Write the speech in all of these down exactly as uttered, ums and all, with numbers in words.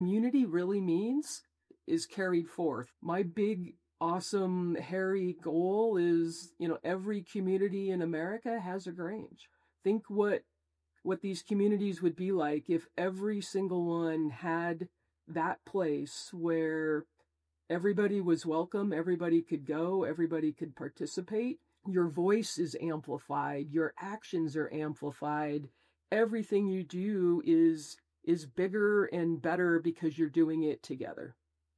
Community really means is carried forth. My big, awesome, hairy goal is, you know, every community in America has a Grange. Think what what these communities would be like if every single one had that place where everybody was welcome, everybody could go, everybody could participate. Your voice is amplified, your actions are amplified. Everything you do is is bigger and better because you're doing it together.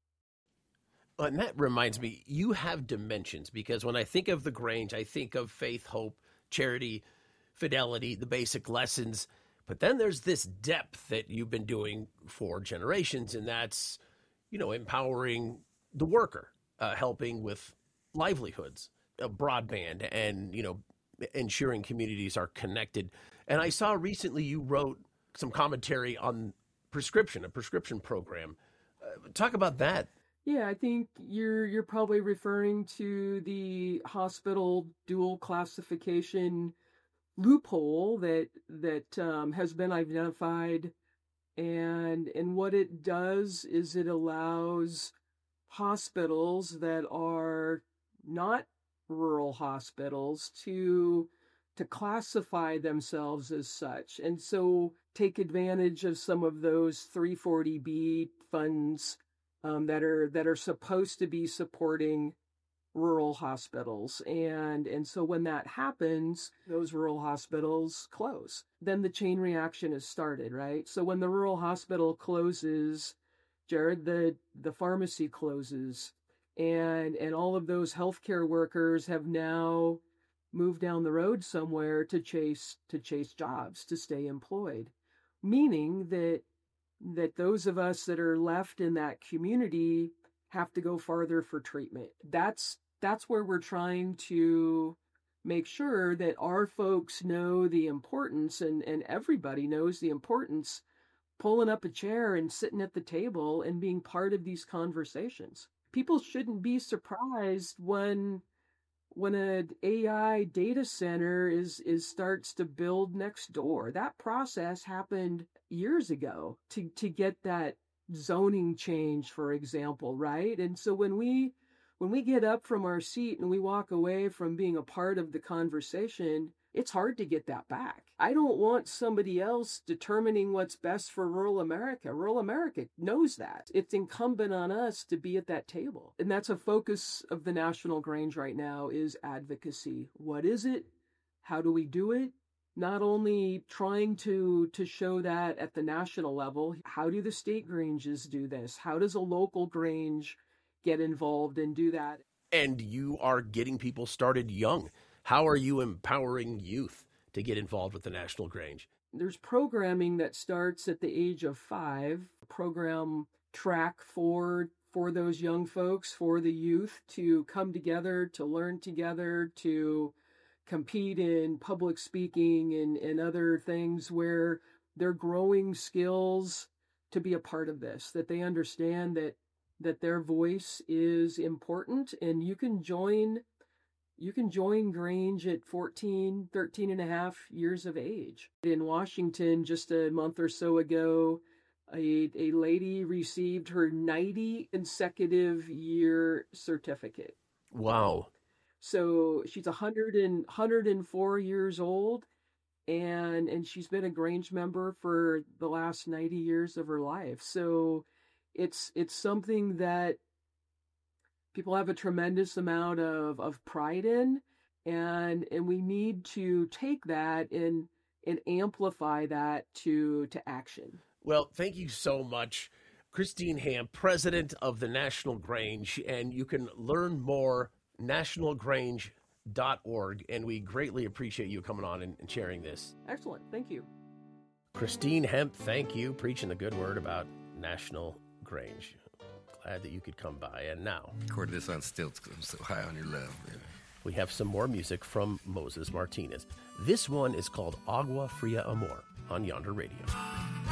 And that reminds me, you have dimensions, because when I think of the Grange, I think of faith, hope, charity, fidelity, the basic lessons. But then there's this depth that you've been doing for generations, and that's, you know, empowering the worker, uh, helping with livelihoods, uh, broadband, and, you know, ensuring communities are connected. And I saw recently you wrote some commentary on prescription, a prescription program. Uh, talk about that. Yeah, I think you're you're probably referring to the hospital dual classification loophole that that um, has been identified, and and what it does is it allows hospitals that are not rural hospitals to to classify themselves as such, and so take advantage of some of those three forty B funds um, that are that are supposed to be supporting rural hospitals. And and so when that happens, those rural hospitals close. Then the chain reaction is started, right? So when the rural hospital closes, Jared, the the pharmacy closes, and and all of those healthcare workers have now moved down the road somewhere to chase to chase jobs, to stay employed, meaning that that those of us that are left in that community have to go farther for treatment. That's that's where we're trying to make sure that our folks know the importance, and, and everybody knows the importance, pulling up a chair and sitting at the table and being part of these conversations. People shouldn't be surprised when when an A I data center is is starts to build next door. That process happened years ago to to get that zoning change, for example, right? And so when we when we get up from our seat and we walk away from being a part of the conversation, it's hard to get that back. I don't want somebody else determining what's best for rural America. Rural America knows that. It's incumbent on us to be at that table. And that's a focus of the National Grange right now, is advocacy. What is it? How do we do it? Not only trying to, to show that at the national level, how do the state Granges do this? How does a local Grange get involved and do that? And you are getting people started young. How are you empowering youth to get involved with the National Grange? There's programming that starts at the age of five, program track for for those young folks, for the youth to come together, to learn together, to compete in public speaking and, and other things where they're growing skills to be a part of this, that they understand that that their voice is important. And you can join You can join Grange at fourteen, thirteen and a half years of age. In Washington, just a month or so ago, a, a lady received her ninety consecutive year certificate. Wow. So she's one hundred and, one hundred four years old, and and she's been a Grange member for the last ninety years of her life. So it's it's something that people have a tremendous amount of, of pride in, and and we need to take that and and amplify that to to action. Well, thank you so much, Christine Hamp, president of the National Grange, and you can learn more national grange dot org, and we greatly appreciate you coming on and, and sharing this. Excellent. Thank you. Christine Hamp, thank you, preaching the good word about National Grange. Glad that you could come by. And now, record this on stilts because I'm so high on your love, baby. We have some more music from Moses Martinez. This one is called Agua Fria Amor on Yonder Radio.